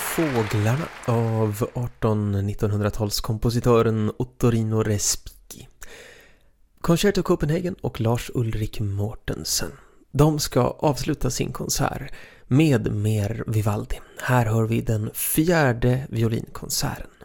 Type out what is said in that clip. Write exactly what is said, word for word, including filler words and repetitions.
Fåglarna av arton-nittonhundratals-kompositören Ottorino Respighi. Concerto Copenhagen och Lars Ulrik Mortensen. De ska avsluta sin konsert med mer Vivaldi. Här hör vi den fjärde violinkonserten.